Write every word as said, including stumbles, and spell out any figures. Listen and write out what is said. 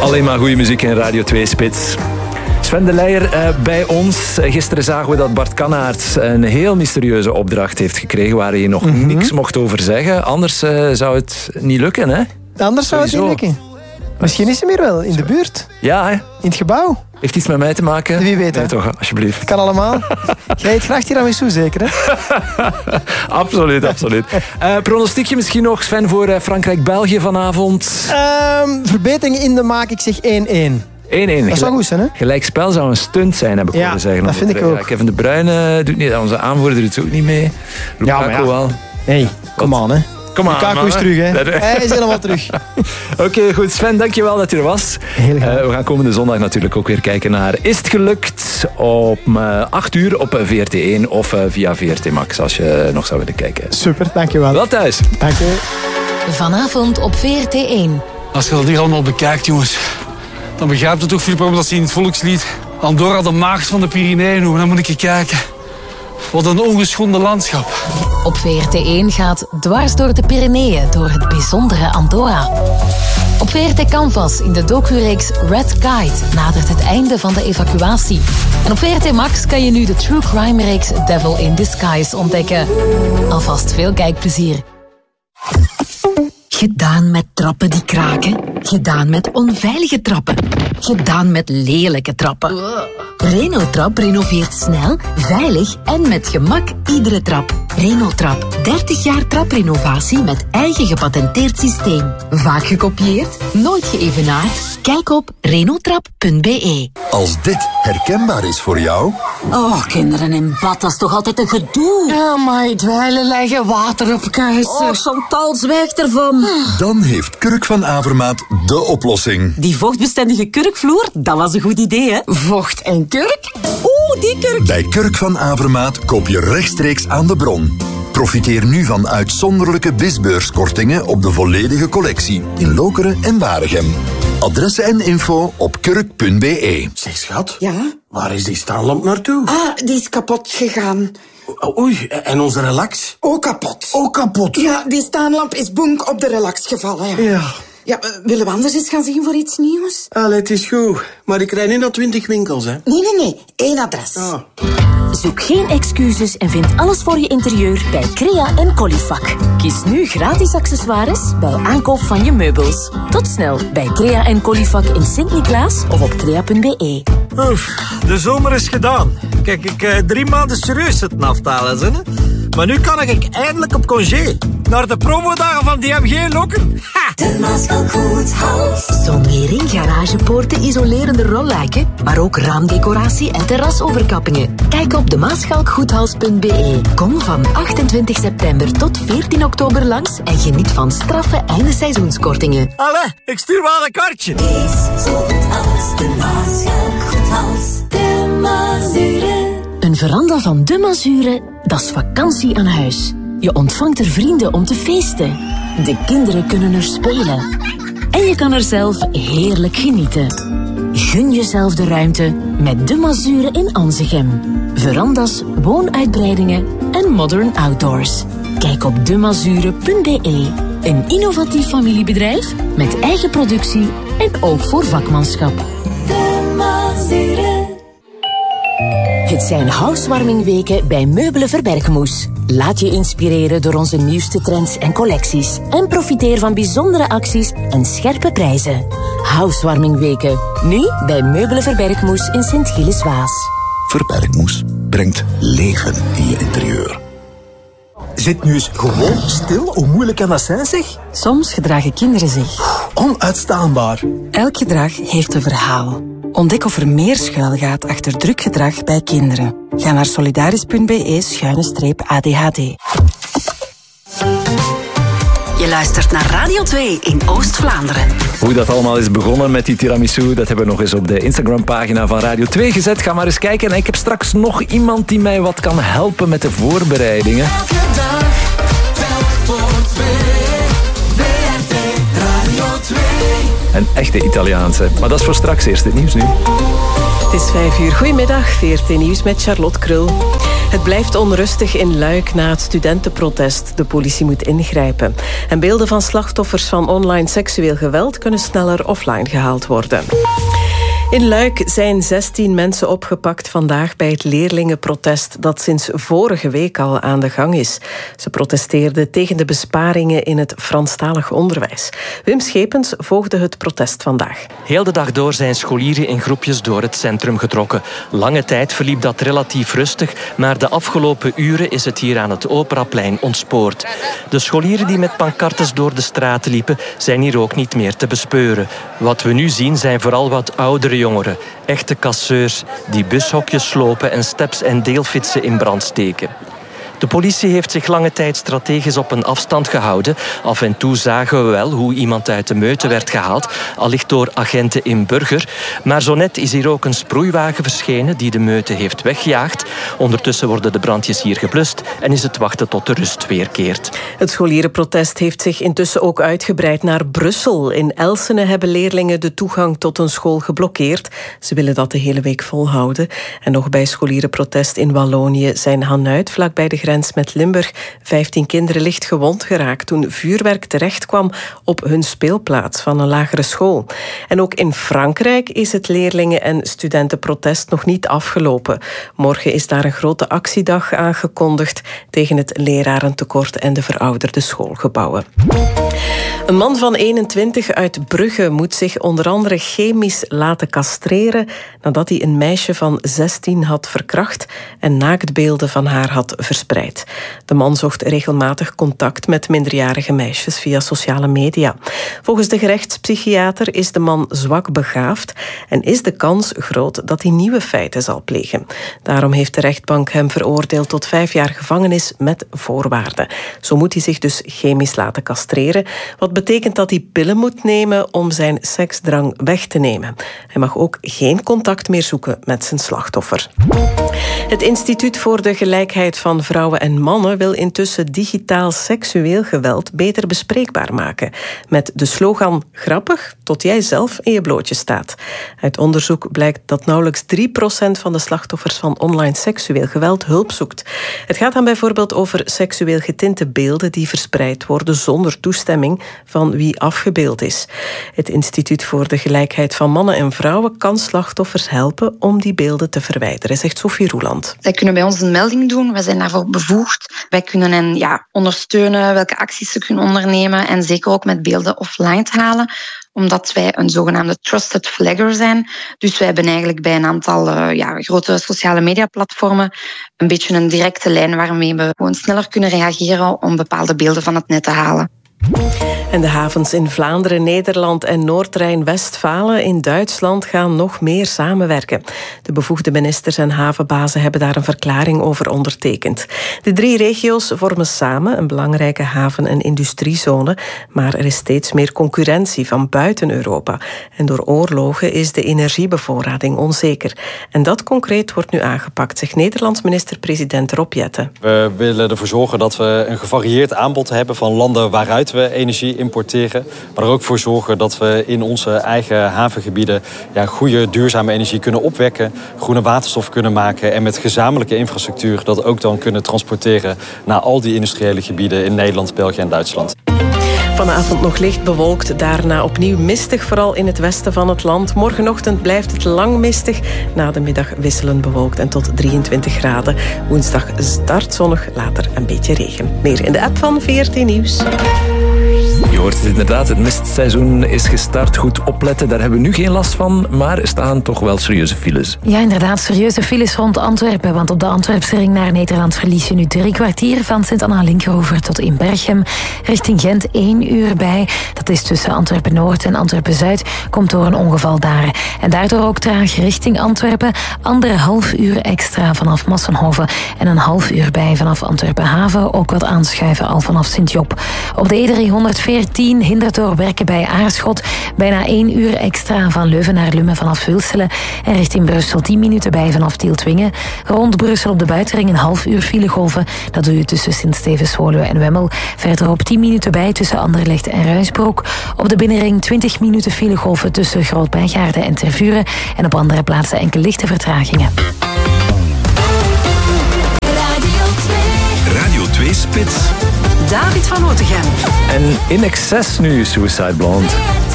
Alleen maar goede muziek in Radio twee Spits. Sven de Leijer uh, bij ons. Gisteren zagen we dat Bart Kannaert een heel mysterieuze opdracht heeft gekregen waar hij nog mm-hmm. niks mocht over zeggen. Anders uh, zou het niet lukken, hè? Anders zou Sowieso. het niet lukken. Misschien is hij meer wel, in de buurt. Ja, hè? In het gebouw. Heeft iets met mij te maken? Wie weet, hè? Nee, toch, alsjeblieft. Het kan allemaal. Jij eet graag tiramisu, zeker, hè? absoluut, absoluut. Uh, pronostiekje misschien nog, Sven, voor uh, Frankrijk-België vanavond? Um, verbetering in de maak, ik zeg één-één. één-één. Dat zou goed zijn, hè? Gelijkspel zou een stunt zijn, heb ik ja, horen zeggen. dat vind ik ook. Kevin De Bruyne doet niet, onze aanvoerder doet ook niet mee. Ja, maar ja. wel. Nee, kom aan, hè. Kom aan, Lukaku is terug, hè. Hij is helemaal terug. Oké, okay, goed. Sven, dankjewel dat je er was. Heel graag. Uh, we gaan komende zondag natuurlijk ook weer kijken naar Is het gelukt? Op uh, acht uur op V R T één of uh, via V R T Max, als je nog zou willen kijken. Super, dankjewel. Wel thuis. Dank je. Vanavond op V R T één. Als je dat hier allemaal bekijkt, jongens, dan begrijpt het toch, Filip, waarom dat ze in het volkslied Andorra de maagd van de Pyreneeën noemen. Dan moet ik je kijken. Wat een ongeschonden landschap. Op V R T één gaat Dwars door de Pyreneeën door het bijzondere Andorra. Op V R T Canvas in de docureeks Red Guide nadert het einde van de evacuatie. En op V R T Max kan je nu de true crime reeks Devil in Disguise ontdekken. Alvast veel kijkplezier. Gedaan met trappen die kraken. Gedaan met onveilige trappen. Gedaan met lelijke trappen. Renotrap renoveert snel, veilig en met gemak iedere trap. Renotrap, dertig jaar traprenovatie met eigen gepatenteerd systeem. Vaak gekopieerd, nooit geëvenaard. Kijk op renotrap punt b e. Als dit herkenbaar is voor jou... Oh, kinderen in bad, dat is toch altijd een gedoe? Ja, maar dweilen leggen water op kuisen. Oh, Chantal, zwijg ervan. Dan heeft Kurk van Avermaat de oplossing. Die vochtbestendige kurkvloer, dat was een goed idee, hè? Vocht en kurk? Oeh, die kurk. Bij Kurk van Avermaat koop je rechtstreeks aan de bron. Profiteer nu van uitzonderlijke bisbeurskortingen op de volledige collectie in Lokeren en Waregem. Adressen en info op kurk punt b e. Zeg, schat. Ja? Waar is die staanlamp naartoe? Ah, die is kapot gegaan. O- Oei, en onze relax? Ook kapot. Ook kapot. Ja, die staanlamp is bonk op de relax gevallen. Ja. Ja, uh, willen we anders eens gaan zien voor iets nieuws? Allee, het is goed. Maar ik rijd niet naar twintig winkels, hè. Nee, nee, nee. Eén adres. Ah. Zoek geen excuses en vind alles voor je interieur bij Crea en Colifac. Kies nu gratis accessoires bij aankoop van je meubels. Tot snel bij Crea en Colifac in Sint-Niklaas of op crea punt b e. Oef, de zomer is gedaan. Kijk, ik uh, drie maanden serieus zitten aftalen, hè. Maar nu kan ik eindelijk op congé. Naar de promodagen van D M G Lokken. Ha! De Maaskalk Goedhals. Zonering, garagepoorten, isolerende rolluiken, maar ook raamdecoratie en terrasoverkappingen. Kijk op de maaskalk goedhals punt b e. Kom van achtentwintig september tot veertien oktober langs en geniet van straffe einde seizoenskortingen. Allee, ik stuur wel een kaartje. Wees zo goed als de Maaskalk Goedhals. De Mazuren. Een veranda van De Mazuren, dat is vakantie aan huis. Je ontvangt er vrienden om te feesten. De kinderen kunnen er spelen. En je kan er zelf heerlijk genieten. Gun jezelf de ruimte met De Mazuren in Anzegem. Verandas, woonuitbreidingen en modern outdoors. Kijk op de mazuren punt b e. Een innovatief familiebedrijf met eigen productie en ook voor vakmanschap. De Mazuren. Het zijn housewarmingweken bij Meubelen Verbergmoes. Laat je inspireren door onze nieuwste trends en collecties. En profiteer van bijzondere acties en scherpe prijzen. Housewarmingweken. Nu bij Meubelen Verbergmoes in Sint-Gilles-Waas. Verbergmoes brengt leven in je interieur. Zit nu eens gewoon stil. Hoe moeilijk kan dat zijn, zeg? Soms gedragen kinderen zich. Onuitstaanbaar. Elk gedrag heeft een verhaal. Ontdek of er meer schuilgaat achter druk gedrag bij kinderen. Ga naar solidaris punt b e schuine streep A D H D. Je luistert naar Radio twee in Oost-Vlaanderen. Hoe dat allemaal is begonnen met die tiramisu, dat hebben we nog eens op de Instagram-pagina van Radio twee gezet. Ga maar eens kijken. En ik heb straks nog iemand die mij wat kan helpen met de voorbereidingen. Elke dag, telk voor twee. V R T Radio twee. Een echte Italiaanse. Maar dat is voor straks eerst het nieuws nu. Het is vijf uur. Goedemiddag, V R T Nieuws met Charlotte Krul. Het blijft onrustig in Luik na het studentenprotest. De politie moet ingrijpen. En beelden van slachtoffers van online seksueel geweld kunnen sneller offline gehaald worden. In Luik zijn zestien mensen opgepakt vandaag bij het leerlingenprotest dat sinds vorige week al aan de gang is. Ze protesteerden tegen de besparingen in het Franstalig onderwijs. Wim Schepens volgde het protest vandaag. Heel de dag door zijn scholieren in groepjes door het centrum getrokken. Lange tijd verliep dat relatief rustig, maar de afgelopen uren is het hier aan het Operaplein ontspoord. De scholieren die met pancartes door de straten liepen, zijn hier ook niet meer te bespeuren. Wat we nu zien zijn vooral wat oudere jongeren, echte casseurs die bushokjes slopen en steps en deelfietsen in brand steken. De politie heeft zich lange tijd strategisch op een afstand gehouden. Af en toe zagen we wel hoe iemand uit de meute werd gehaald, allicht door agenten in Burger. Maar zo net is hier ook een sproeiwagen verschenen die de meute heeft weggejaagd. Ondertussen worden de brandjes hier geblust en is het wachten tot de rust weerkeert. Het scholierenprotest heeft zich intussen ook uitgebreid naar Brussel. In Elsene hebben leerlingen de toegang tot een school geblokkeerd. Ze willen dat de hele week volhouden. En nog bij scholierenprotest in Wallonië zijn Hanuit, vlakbij de grens met Limburg, vijftien kinderen licht gewond geraakt toen vuurwerk terechtkwam op hun speelplaats van een lagere school. En ook in Frankrijk is het leerlingen- en studentenprotest nog niet afgelopen. Morgen is daar een grote actiedag aangekondigd tegen het lerarentekort en de verouderde schoolgebouwen. Een man van eenentwintig uit Brugge moet zich onder andere chemisch laten castreren nadat hij een meisje van zestien had verkracht en naaktbeelden van haar had verspreid. De man zocht regelmatig contact met minderjarige meisjes via sociale media. Volgens de gerechtspsychiater is de man zwak begaafd en is de kans groot dat hij nieuwe feiten zal plegen. Daarom heeft de rechtbank hem veroordeeld tot vijf jaar gevangenis met voorwaarden. Zo moet hij zich dus chemisch laten castreren, wat betekent dat hij pillen moet nemen om zijn seksdrang weg te nemen. Hij mag ook geen contact meer zoeken met zijn slachtoffer. Het Instituut voor de Gelijkheid van Vrouwen en Mannen wil intussen digitaal seksueel geweld beter bespreekbaar maken. Met de slogan grappig tot jij zelf in je blootje staat. Uit onderzoek blijkt dat nauwelijks drie procent van de slachtoffers van online seksueel geweld hulp zoekt. Het gaat dan bijvoorbeeld over seksueel getinte beelden die verspreid worden zonder toestemming van wie afgebeeld is. Het Instituut voor de Gelijkheid van Mannen en Vrouwen kan slachtoffers helpen om die beelden te verwijderen, zegt Sophie Roeland. Zij kunnen bij ons een melding doen, wij zijn daarvoor bevoegd. Wij kunnen hen ja, ondersteunen welke acties ze kunnen ondernemen en zeker ook met beelden offline te halen, omdat wij een zogenaamde trusted flagger zijn. Dus wij hebben eigenlijk bij een aantal uh, ja, grote sociale mediaplatformen een beetje een directe lijn waarmee we gewoon sneller kunnen reageren om bepaalde beelden van het net te halen. En de havens in Vlaanderen, Nederland en Noord-Rijn-Westfalen in Duitsland gaan nog meer samenwerken. De bevoegde ministers en havenbazen hebben daar een verklaring over ondertekend. De drie regio's vormen samen een belangrijke haven- en industriezone, maar er is steeds meer concurrentie van buiten Europa. En door oorlogen is de energiebevoorrading onzeker. En dat concreet wordt nu aangepakt, zegt Nederlands minister-president Rob Jetten. We willen ervoor zorgen dat we een gevarieerd aanbod hebben van landen waaruit we energie importeren, maar er ook voor zorgen dat we in onze eigen havengebieden ja, goede duurzame energie kunnen opwekken, groene waterstof kunnen maken en met gezamenlijke infrastructuur dat ook dan kunnen transporteren naar al die industriële gebieden in Nederland, België en Duitsland. Vanavond nog licht bewolkt, daarna opnieuw mistig, vooral in het westen van het land. Morgenochtend blijft het lang mistig, na de middag wisselend bewolkt en tot drieëntwintig graden. Woensdag start zonnig, later een beetje regen. Meer in de app van V R T Nieuws. Je hoort het inderdaad, het mistseizoen is gestart. Goed opletten, daar hebben we nu geen last van, maar er staan toch wel serieuze files. Ja, inderdaad, serieuze files rond Antwerpen, want op de Antwerpse ring naar Nederland verlies je nu drie kwartier van Sint-Anna-Linkeroever tot in Berchem. Richting Gent één uur bij. Dat is tussen Antwerpen-Noord en Antwerpen-Zuid, komt door een ongeval daar. En daardoor ook traag richting Antwerpen. Anderhalf uur extra vanaf Massenhoven en een half uur bij vanaf Antwerpen-Haven. Ook wat aanschuiven al vanaf Sint-Job. Op de E driehonderdveertien tien hindert door werken bij Aarschot. Bijna één uur extra van Leuven naar Lummen vanaf Hulselen. En richting Brussel tien minuten bij vanaf Tieltwingen. Rond Brussel op de buitenring een half uur filegolven. Dat doe je tussen Sint-Stevens, Woluwe en Wemmel. Verderop tien minuten bij tussen Anderlecht en Ruisbroek. Op de binnenring twintig minuten filegolven tussen Groot-Bijgaarden en Tervuren. En op andere plaatsen enkele lichte vertragingen. Radio twee Spits. David van Otegem. En In Excess nu, Suicide Blonde.